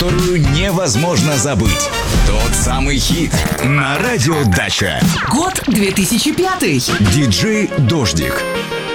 которую невозможно забыть. Тот самый хит на радио Дача. Год 2005. Диджей Дождик.